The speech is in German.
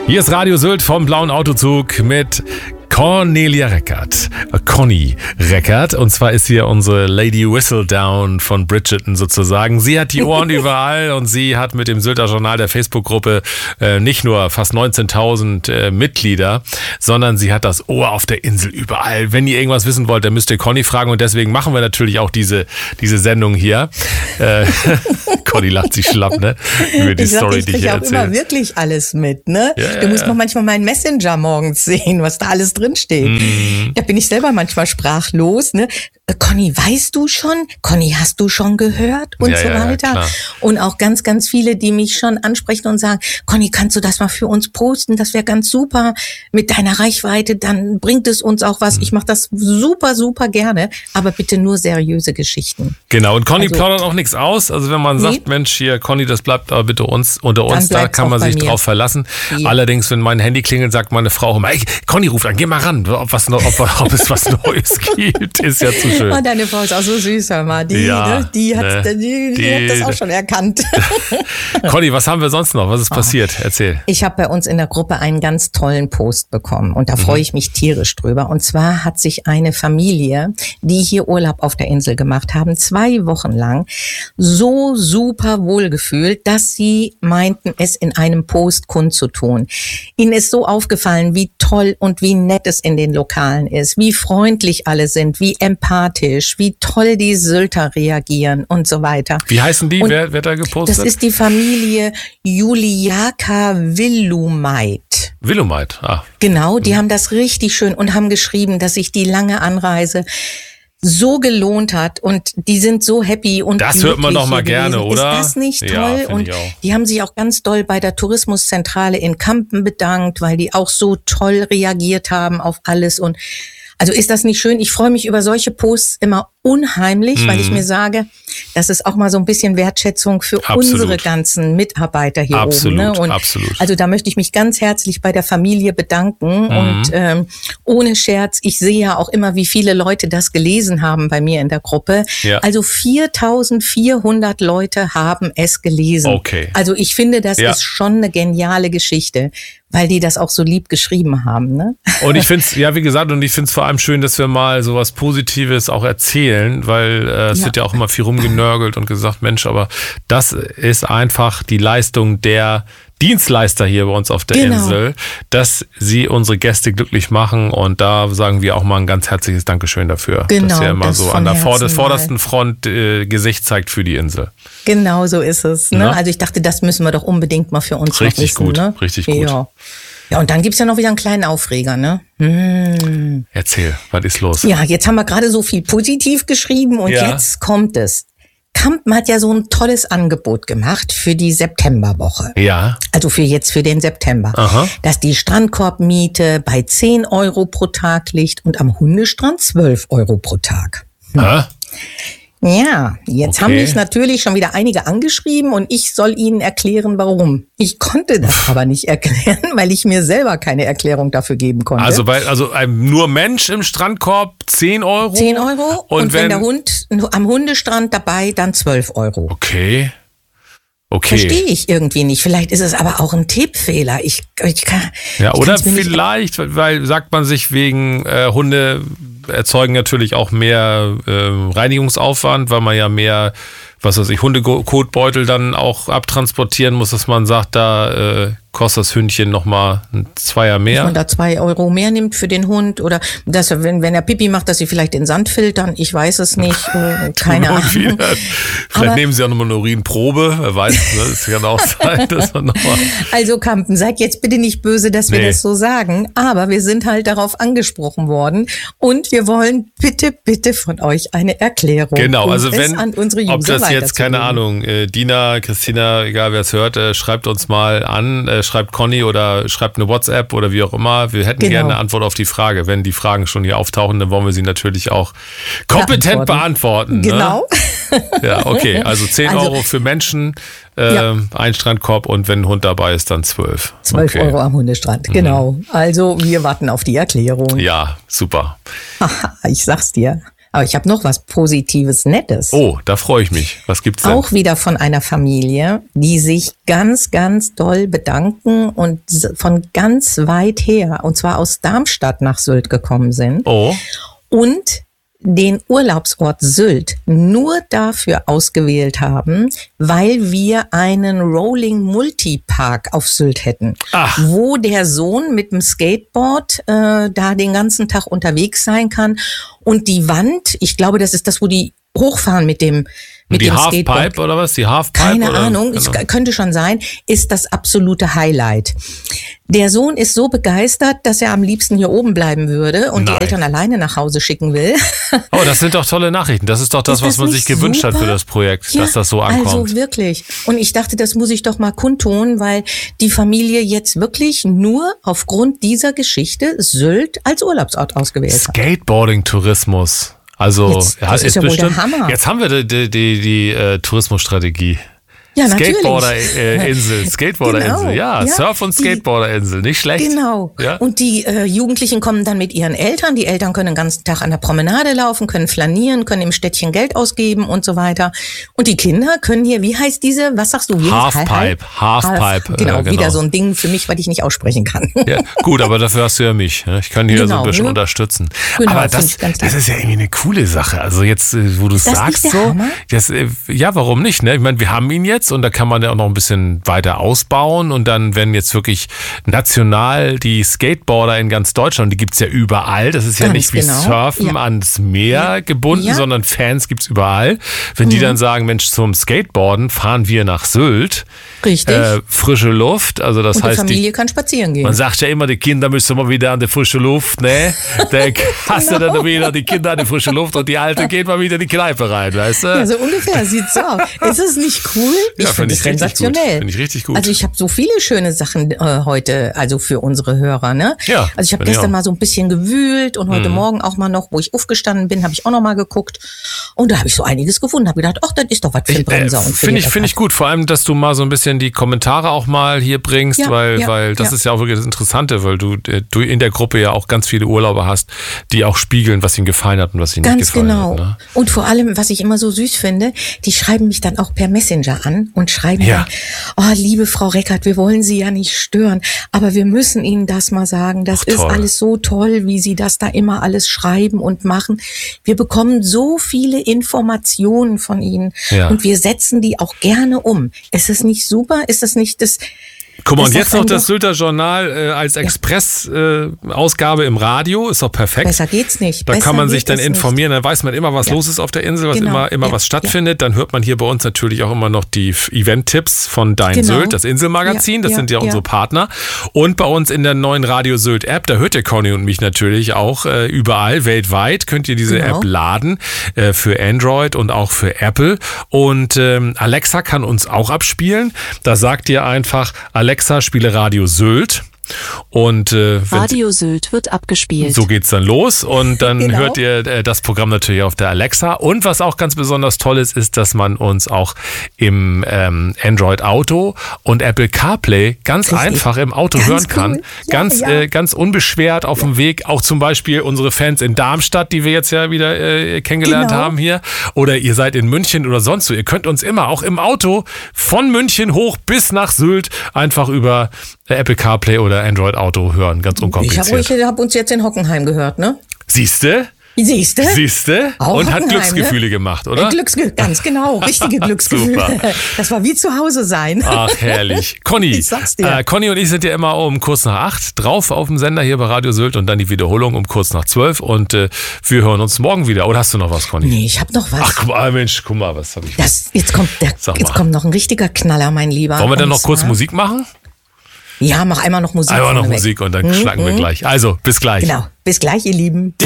Hier ist Radio Sylt vom Blauen Autozug mit Cornelia Reckert, Conny Reckert. Und zwar ist hier unsere Lady Whistledown von Bridgerton sozusagen. Sie hat die Ohren überall und sie hat mit dem Sylter Journal der Facebook-Gruppe nicht nur fast 19.000 Mitglieder, sondern sie hat das Ohr auf der Insel überall. Wenn ihr irgendwas wissen wollt, dann müsst ihr Conny fragen und deswegen machen wir natürlich auch diese Sendung hier. Conny lacht sich schlapp, ne? Über die Story, die ich hier erzähle. Ich kriege auch immer wirklich alles mit, ne? Ja, du musst noch manchmal meinen Messenger morgens sehen, was da alles drin steht. Da bin ich selber manchmal sprachlos, ne? Conny, weißt du schon? Conny, hast du schon gehört? Und so weiter. Ja, und auch ganz, ganz viele, die mich schon ansprechen und sagen, Conny, kannst du das mal für uns posten? Das wäre ganz super. Mit deiner Reichweite, dann bringt es uns auch was. Ich mache das super, super gerne, aber bitte nur seriöse Geschichten. Genau, und Conny plaudert auch nichts aus. Also wenn man sagt, Mensch, hier, Conny, das bleibt aber bitte unter uns, da kann man sich drauf verlassen. Ja. Allerdings, wenn mein Handy klingelt, sagt meine Frau immer, Conny ruft an, geh mal ran, ob es was Neues gibt, ist ja zu schön. Oh, deine Frau ist auch so süß, hör mal. Die hat das auch schon erkannt. Conny, was haben wir sonst noch? Was ist passiert? Erzähl. Ich habe bei uns in der Gruppe einen ganz tollen Post bekommen und da freue ich mich tierisch drüber. Und zwar hat sich eine Familie, die hier Urlaub auf der Insel gemacht haben, 2 Wochen lang so super wohlgefühlt, dass sie meinten, es in einem Post kundzutun. Ihnen ist so aufgefallen, wie toll und wie nett es in den Lokalen ist, wie freundlich alle sind, wie empathisch, wie toll die Sylter reagieren und so weiter. Wie heißen die? Wer da gepostet? Das ist die Familie Juliaka Willumeit. Willumeit, Genau, die haben das richtig schön und haben geschrieben, dass sich die lange Anreise so gelohnt hat und die sind so happy und das hört man doch mal gerne, oder? Ist das nicht toll? Ja, und die haben sich auch ganz doll bei der Tourismuszentrale in Kampen bedankt, weil die auch so toll reagiert haben auf alles und also ist das nicht schön? Ich freue mich über solche Posts immer unheimlich, weil ich mir sage, das ist auch mal so ein bisschen Wertschätzung für unsere ganzen Mitarbeiter hier oben. Ne? Und absolut. Also da möchte ich mich ganz herzlich bei der Familie bedanken und ohne Scherz, ich sehe ja auch immer, wie viele Leute das gelesen haben bei mir in der Gruppe. Ja. Also 4.400 Leute haben es gelesen. Okay. Also ich finde, das ist schon eine geniale Geschichte, weil die das auch so lieb geschrieben haben. Ne? Und ich finde es, wie gesagt, und ich finde es vor allem schön, dass wir mal sowas Positives auch erzählen, weil es wird ja auch immer viel rumgenörgelt und gesagt, Mensch, aber das ist einfach die Leistung der Dienstleister hier bei uns auf der Insel, dass sie unsere Gäste glücklich machen und da sagen wir auch mal ein ganz herzliches Dankeschön dafür, dass ihr immer so an der vordersten Front Gesicht zeigt für die Insel. Genau so ist es. Ne? Also ich dachte, das müssen wir doch unbedingt mal für uns richtig wissen. Gut, ne? Richtig gut. Ja, und dann gibt's ja noch wieder einen kleinen Aufreger, ne? Erzähl, was ist los? Ja, jetzt haben wir gerade so viel positiv geschrieben und jetzt kommt es. Kampen hat ja so ein tolles Angebot gemacht für die Septemberwoche. Ja. Also für den September. Aha. Dass die Strandkorbmiete bei 10 Euro pro Tag liegt und am Hundestrand 12 Euro pro Tag. Ja, jetzt haben mich natürlich schon wieder einige angeschrieben und ich soll ihnen erklären, warum. Ich konnte das aber nicht erklären, weil ich mir selber keine Erklärung dafür geben konnte. Also nur Mensch im Strandkorb 10 Euro? 10 Euro und wenn der Hund am Hundestrand dabei, dann 12 Euro. Okay. Verstehe ich irgendwie nicht. Vielleicht ist es aber auch ein Tippfehler. Oder vielleicht, weil sagt man sich wegen Hunde erzeugen natürlich auch mehr Reinigungsaufwand, weil man ja mehr, Hundekotbeutel dann auch abtransportieren muss, dass man sagt, da kostet das Hündchen nochmal ein Zweier mehr. Dass man da 2 Euro mehr nimmt für den Hund oder dass er, wenn er Pipi macht, dass sie vielleicht den Sand filtern. Ich weiß es nicht. Keine Ahnung. Vielleicht nehmen sie auch nochmal eine Urinprobe. Wer weiß, ne? Das kann auch sein, dass man nochmal. Also Kampen, seid jetzt bitte nicht böse, dass wir das so sagen, aber wir sind halt darauf angesprochen worden und wir wollen bitte von euch eine Erklärung. Genau, also wenn, an unsere User ob das jetzt, keine Ahnung, Dina, Christina, egal wer es hört, schreibt uns mal an, schreibt Conny oder schreibt eine WhatsApp oder wie auch immer. Wir hätten gerne eine Antwort auf die Frage. Wenn die Fragen schon hier auftauchen, dann wollen wir sie natürlich auch kompetent beantworten. Genau. Ne? Ja, okay. Also 10 Euro für Menschen, ein Strandkorb und wenn ein Hund dabei ist, dann 12. 12 Euro am Hundestrand, genau. Also wir warten auf die Erklärung. Ja, super. Ich sag's dir. Aber ich habe noch was Positives, Nettes. Oh, da freue ich mich. Was gibt's denn? Auch wieder von einer Familie, die sich ganz, ganz doll bedanken und von ganz weit her, und zwar aus Darmstadt nach Sylt gekommen sind. Oh. Und den Urlaubsort Sylt nur dafür ausgewählt haben, weil wir einen Rolling Multipark auf Sylt hätten, wo der Sohn mit dem Skateboard da den ganzen Tag unterwegs sein kann und die Wand, ich glaube, das ist das, wo die hochfahren mit dem die dem Halfpipe Skateboard. oder was? Die Halfpipe? Keine oder? Ahnung, Genau. es könnte schon sein, ist das absolute Highlight. Der Sohn ist so begeistert, dass er am liebsten hier oben bleiben würde und Nein. die Eltern alleine nach Hause schicken will. Oh, das sind doch tolle Nachrichten. Das ist doch das, Ist was das man nicht sich gewünscht hat für super? das Projekt, Ja, dass das so ankommt. Also wirklich. Und ich dachte, das muss ich doch mal kundtun, weil die Familie jetzt wirklich nur aufgrund dieser Geschichte Sylt als Urlaubsort ausgewählt hat. Skateboarding-Tourismus. Also, Jetzt, das ist ja wohl der Hammer. Jetzt haben wir die Tourismusstrategie. Ja, natürlich. Skateboarder-Insel, Skateboarder-Insel, Genau, ja, ja. Surf- und Skateboarder-Insel, nicht schlecht. Genau. Ja? Und die Jugendlichen kommen dann mit ihren Eltern. Die Eltern können den ganzen Tag an der Promenade laufen, können flanieren, können im Städtchen Geld ausgeben und so weiter. Und die Kinder können hier, wie heißt diese, was sagst du? Halfpipe. Genau, wieder so ein Ding für mich, was ich nicht aussprechen kann. Ja, gut, aber dafür hast du ja mich. Ne? Ich kann hier so Genau, ein bisschen ne? unterstützen. Genau, aber find das ich ganz ist ja irgendwie eine coole Sache. Also jetzt, wo du das sagst nicht der so, Hammer? ja, warum nicht? Ne? Ich meine, wir haben ihn jetzt und da kann man ja auch noch ein bisschen weiter ausbauen und dann werden jetzt wirklich national die Skateboarder in ganz Deutschland, die gibt's ja überall. Das ist ja Ganz nicht wie genau. Surfen Ja. ans Meer gebunden, Ja. sondern Fans gibt's überall. Wenn die dann sagen, Mensch, zum Skateboarden fahren wir nach Sylt, Richtig. frische Luft, also das Und die heißt, Familie kann spazieren gehen. man sagt ja immer, die Kinder müssen mal wieder an die frische Luft, ne? Da hast du dann wieder die Kinder an die frische Luft und die Alte geht mal wieder in die Kneipe rein, weißt du? Ja, so ungefähr sieht's so aus. Ist es nicht cool? Ich finde es sensationell. Finde ich richtig gut. Also ich habe so viele schöne Sachen heute, also für unsere Hörer, ne? Ja, Also ich habe bin ich gestern auch. mal so ein bisschen gewühlt und heute Morgen auch mal noch, wo ich aufgestanden bin, habe ich auch noch mal geguckt und da habe ich so einiges gefunden, habe gedacht, ach, das ist doch was für den Bremser und für Finde die ich gut, vor allem, dass du mal so ein bisschen die Kommentare auch mal hier bringst, Ja, weil das ja. ist ja auch wirklich das Interessante, weil du in der Gruppe ja auch ganz viele Urlauber hast, die auch spiegeln, was ihnen gefallen hat und was ihnen nicht Ganz gefallen genau. hat. Ne? Und vor allem, was ich immer so süß finde, die schreiben mich dann auch per Messenger an und schreiben Ja. dann, oh, liebe Frau Reckert, wir wollen Sie ja nicht stören, aber wir müssen Ihnen das mal sagen. Das Ach, ist toll. alles so toll, wie Sie das da immer alles schreiben und machen. Wir bekommen so viele Informationen von Ihnen Ja. und wir setzen die auch gerne um. Ist das nicht super? Ist das nicht das... Guck mal, Das und jetzt sagt noch einem das doch- Sylter Journal als Express-Ausgabe im Radio, ist doch perfekt. Besser geht's nicht. Da Besser kann man sich geht dann es nicht. informieren, dann weiß man immer, was Ja. los ist auf der Insel, was Genau. immer Ja. was stattfindet. Dann hört man hier bei uns natürlich auch immer noch die Event-Tipps von Dein Genau. Sylt, das Inselmagazin, das Ja, sind ja ja. unsere Partner. Und bei uns in der neuen Radio Sylt App, da hört ihr Conny und mich natürlich auch überall, weltweit könnt ihr diese Genau. App laden für Android und auch für Apple. Und Alexa kann uns auch abspielen. Da sagt ihr einfach, Alexa, spiele Radio Sylt. Und wenn Radio Sylt wird abgespielt. so geht's dann los und dann Genau. hört ihr das Programm natürlich auf der Alexa. Und was auch ganz besonders toll ist, dass man uns auch im Android Auto und Apple CarPlay ganz Richtig. einfach im Auto Ganz hören kann. cool. Ja, Ganz unbeschwert auf dem Weg. Auch zum Beispiel unsere Fans in Darmstadt, die wir jetzt ja wieder kennengelernt Genau. haben hier. Oder ihr seid in München oder sonst wo. Ihr könnt uns immer auch im Auto von München hoch bis nach Sylt einfach über Apple CarPlay oder Android Auto hören. Ganz unkompliziert. Ich hab uns jetzt in Hockenheim gehört, ne? Siehste? Siehste? Auch Und hat Hockenheim, Glücksgefühle gemacht, oder? Ganz genau, richtige Glücksgefühle. Super. Das war wie zu Hause sein. Ach, herrlich. Conny, Ich sag's dir. Conny und ich sind ja immer um kurz nach 8 drauf auf dem Sender hier bei Radio Sylt und dann die Wiederholung um kurz nach 12 und wir hören uns morgen wieder. Oder hast du noch was, Conny? Nee, ich hab noch was. Ach, guck mal, was habe ich. Jetzt kommt Sag mal. jetzt kommt noch ein richtiger Knaller, mein Lieber. Wollen wir dann Und noch kurz zwar- Musik machen? Ja, mach einmal noch Musik. Einmal noch vorneweg. Musik und dann schnacken wir gleich. Also, bis gleich. Genau. Bis gleich, ihr Lieben.